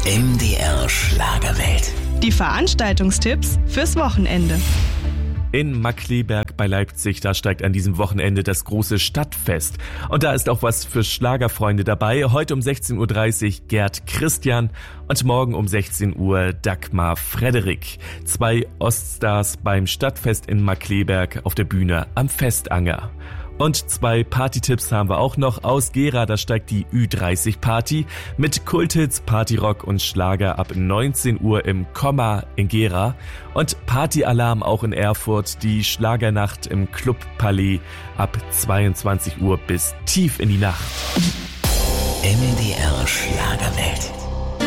MDR Schlagerwelt. Die Veranstaltungstipps fürs Wochenende. In Markkleeberg bei Leipzig, da steigt an diesem Wochenende das große Stadtfest. Und da ist auch was für Schlagerfreunde dabei. Heute um 16.30 Uhr Gerd Christian und morgen um 16 Uhr Dagmar Frederik. 2 Oststars beim Stadtfest in Markkleeberg auf der Bühne am Festanger. Und 2 Partytipps haben wir auch noch. Aus Gera, da steigt die Ü30-Party mit Kulthits, Partyrock und Schlager ab 19 Uhr im Komma in Gera. Und Partyalarm auch in Erfurt, die Schlagernacht im Club Palais ab 22 Uhr bis tief in die Nacht. MDR Schlagerwelt.